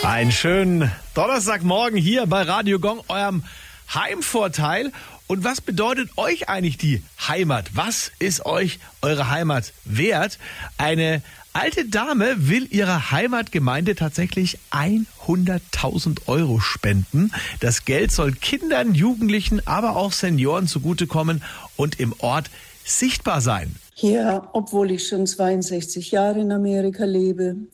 Einen schönen Donnerstagmorgen hier bei Radio Gong, eurem Heimvorteil. Und was bedeutet euch eigentlich die Heimat? Was ist euch eure Heimat wert? Eine alte Dame will ihrer Heimatgemeinde tatsächlich 100.000 Euro spenden. Das Geld soll Kindern, Jugendlichen, aber auch Senioren zugutekommen und im Ort sichtbar sein. Ja, obwohl ich schon 62 Jahre in Amerika lebe,